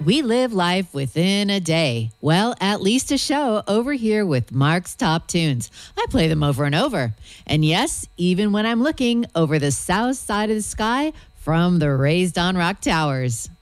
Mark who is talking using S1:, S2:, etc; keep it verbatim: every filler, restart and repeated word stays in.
S1: We live life within a day. Well, at least a show over here with Mark's Top Tunes. I play them over and over. And yes, even when I'm looking over the south side of the sky from the Raised on Rock Towers.